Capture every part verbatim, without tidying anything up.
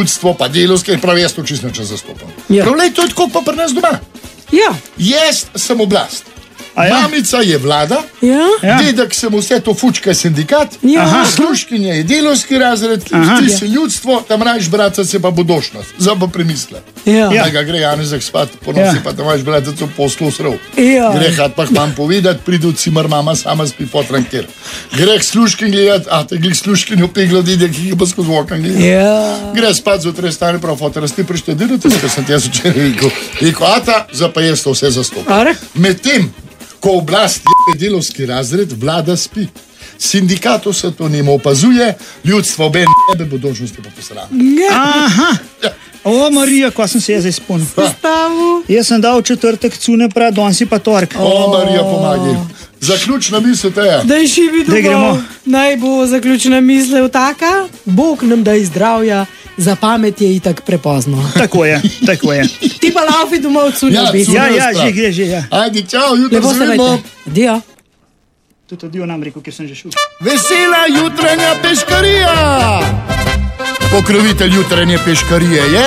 ljudstvo, pa delovske, prav jaz to čisto če zastopam. Ja. Prav, lej, to je tako pa pri nas doma. Ja. Jaz sem oblast. Ja? Mamica je vlada, Ja. Ja. dedek sem vse to fučka sindikat, Ja. Aha. služkinja je delovski razred, Aha. ti si ljudstvo, tam rajš brata se pa bodočnost. Zdaj pa premisle. Ja. Ja. Da ga gre Janezek spat, ponosi Ja. pa tam rajš brata v poslu srov. Ja. Greh, pa vam povedati, pridu cimer mama sama spi potran kjer. Greh služkin gledati, a te glih služkin upeglo dedek, ki ga pa skozi okna gleda. Ja. Gre spat zjutraj stane prav fotor, ti preštedirate, ker sem ti jaz včeraj rekel. Rekel, ata, zdaj pa jaz to vse zastopam. Are? Medtem, ko oblast je delovski razred, vlada spi. Sindikatu se to nemo opazuje, ljudstvo obe nebe bodočnosti pa posrame. Aha. O, Marija, ko sem se jaz zdaj spomnil. Stavu. Jaz sem dal četrtek cune prav, danes si pa torek. O, Marija, pomagaj. Zaključna misel te je. Daj živi Daj gremo. domov. Naj bo zaključna misel taka, Bog nam daj zdravja, za pamet je itak prepozno. Tako je, tako je. Ti pa laufi domov, cu Ja, ljubi. cu- Ja, ja, že gre, že ja. Ajde, čau, jutro Lepo se se vidimo. vejte. Dio. Tudi odijo nam rekel, ker sem že šel. Vesela jutranja peškarija. Pokrovitelj jutranje peškarije je...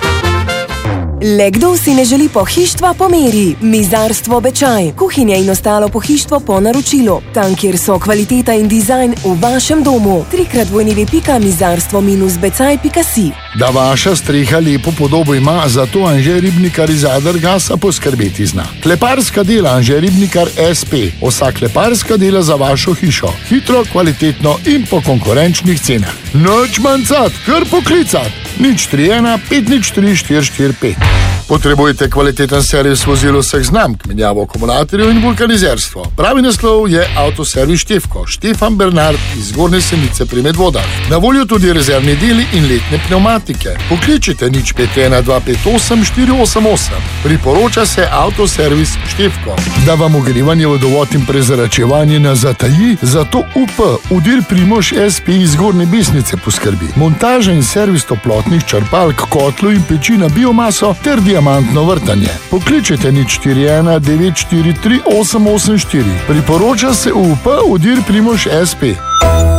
Le kdo si ne želi pohištva po meri? Mizarstvo Bečaj. Kuhinja in ostalo pohištvo po naročilu. Tam, kjer so kvaliteta in dizajn v vašem domu. Trikrat vojnivi pika mizarstvo minus becaj pika si. Da vaša streha lepo podobo ima, zato Anže Ribnikar iz Adergasa poskrbeti zna. Kleparska dela Anže Ribnikar es pe. Vsa kleparska dela za vašo hišo. Hitro, kvalitetno in po konkurenčnih cenah. Noč manjcat, kar poklicat. nič tri ena pet nič tri štiri štiri pet. Potrebujete kvaliteten servis vozil vseh znamk, menjavo akumulatorjev in vulkanizerstvo. Pravi naslov je Avtoservis Štefko, Štefan Bernard iz Zgornje Senice pri Medvodah. Na voljo tudi rezervni deli in letne pneumatike. Pokličite nič pet ena dva pet osem štiri osem osem. Priporoča se Avtoservis Štefko. Da vam ogrevanje, vodovod in prezračevanje ne zataji, zato U P, Udir Primož es pe iz Zgornje Besnice poskrbi. Montaža in servis toplotnih črpalk, kotlov in peči na biomaso ter diamantno vrtanje. Pokličite nič štiri ena devet štiri tri osem osem štiri. Priporoča se U P, Udir Primož es pe.